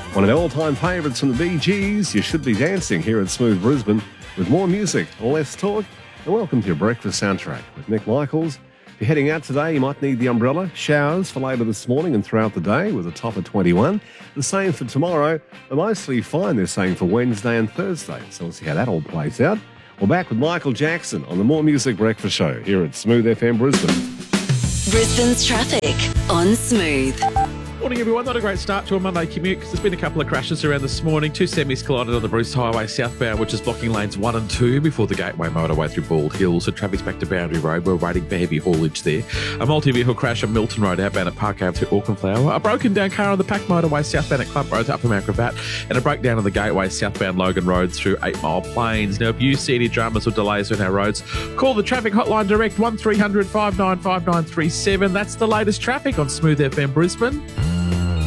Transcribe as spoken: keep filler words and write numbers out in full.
One of our all-time favourites from the Bee Gees, You Should Be Dancing here at Smooth Brisbane with more music, less talk, and welcome to your breakfast soundtrack with Nick Michaels. If you're heading out today, you might need the umbrella. Showers for later this morning and throughout the day with a top of twenty-one. The same for tomorrow, but mostly fine, they're saying, for Wednesday and Thursday. So we'll see how that all plays out. We're back with Michael Jackson on the More Music Breakfast Show here at Smooth F M Brisbane. Brisbane's traffic on Smooth. Morning everyone, not a great start to a Monday commute because there's been a couple of crashes around this morning. Two semis collided on the Bruce Highway southbound, which is blocking lanes one and two before the Gateway motorway through Bald Hills. So traffic's back to Boundary Road. We're waiting for heavy haulage there. A multi-vehicle crash on Milton Road outbound at Park Ave through Auckland Flower. A broken down car on the Pack motorway southbound at Club Road to Upper Mount Gravatt. And a breakdown on the Gateway southbound Logan Road through Eight Mile Plains. Now if you see any dramas or delays on our roads, call the traffic hotline direct one three hundred, five nine five nine three seven. That's the latest traffic on Smooth F M Brisbane.